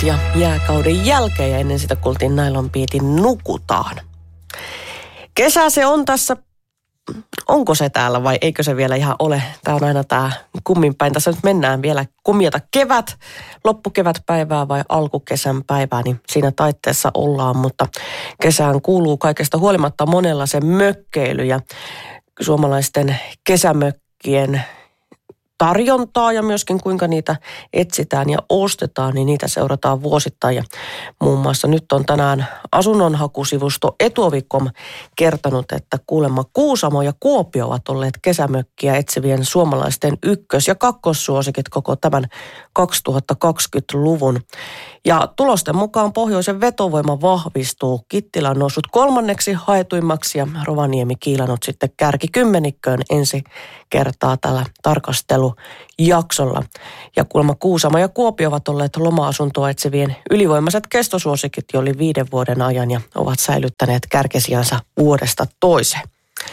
ja jääkauden jälkeen ja ennen sitä kuultiin Nylon Beatin Nukutaan. Kesä se on tässä. Onko se täällä vai eikö se vielä ihan ole? Tämä on aina tämä kumminpäin. Tässä nyt mennään vielä kumiota loppukevätpäivää vai alkukesän päivää, niin siinä taitteessa ollaan. Mutta kesään kuuluu kaikesta huolimatta monella se mökkeily ja suomalaisten kesämökkien tarjontaa ja myöskin kuinka niitä etsitään ja ostetaan, niin niitä seurataan vuosittain. Ja muun muassa nyt on tänään asunnonhakusivusto Etuovi.com kertonut, että kuulemma Kuusamo ja Kuopio ovat olleet kesämökkiä etsivien suomalaisten ykkös- ja kakkossuosikit koko tämän 2020-luvun. Ja tulosten mukaan pohjoisen vetovoima vahvistuu. Kittilä on noussut 3. haetuimmaksi ja Rovaniemi kiilannut sitten kärkikymmenikköön ensi kertaa tällä tarkastelujaksolla. Ja kuulemma Kuusamo ja Kuopio ovat olleet loma-asuntoa etsivien ylivoimaiset kestosuosikit jo yli 5 vuoden ajan ja ovat säilyttäneet kärkesijansa vuodesta toiseen.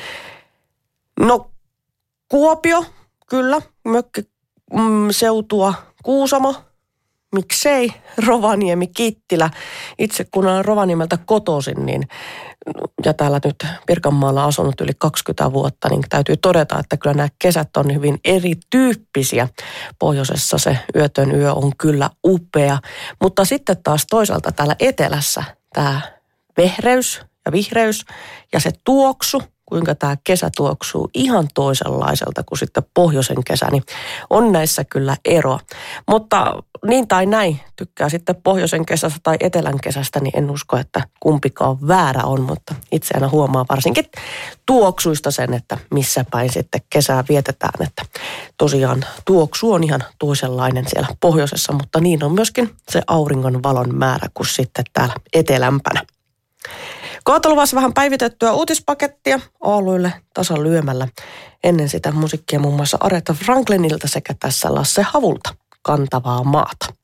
No Kuopio, kyllä, mökkiseutua Kuusamo. Miksei Rovaniemi, Kittilä. Itse kun olen Rovaniemeltä kotoisin, niin ja täällä nyt Pirkanmaalla asunut yli 20 vuotta, niin täytyy todeta, että kyllä nämä kesät on hyvin erityyppisiä. Pohjoisessa se yötön yö on kyllä upea, mutta sitten taas toisaalta täällä etelässä tämä vehreys ja vihreys ja se tuoksu, kuinka tämä kesä tuoksuu ihan toisenlaiselta kuin sitten pohjoisen kesä, niin on näissä kyllä eroa. Mutta niin tai näin, tykkää sitten pohjoisen kesästä tai etelän kesästä, niin en usko, että kumpikaan väärä on, mutta itse aina huomaa varsinkin tuoksuista sen, että missä päin sitten kesää vietetään, että tosiaan tuoksu on ihan toisenlainen siellä pohjoisessa, mutta niin on myöskin se auringon valon määrä kuin sitten täällä etelämpänä. Kohta luvassa vähän päivitettyä uutispakettia aaluille tasan lyömällä. Ennen sitä musiikkia muun muassa Aretha Franklinilta sekä tässä Lasse Havulta Kantavaa maata.